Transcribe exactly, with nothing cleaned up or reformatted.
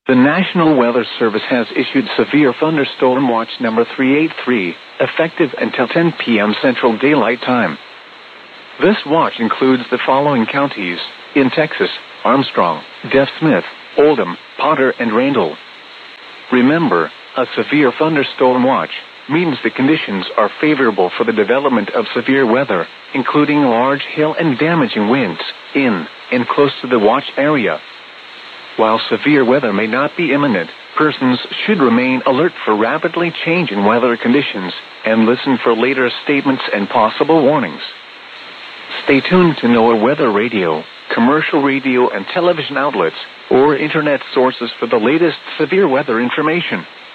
The National Weather Service has issued Severe Thunderstorm Watch number three eighty-three, effective until ten p.m. Central Daylight Time. This watch includes the following counties in Texas: Armstrong, Deaf Smith, Oldham, Potter, and Randall. Remember, a severe thunderstorm watch means the conditions are favorable for the development of severe weather, including large hail and damaging winds, in and close to the watch area. While severe weather may not be imminent, persons should remain alert for rapidly changing weather conditions and listen for later statements and possible warnings. Stay tuned to NOAA Weather Radio, commercial radio and television outlets, or internet sources for the latest severe weather information.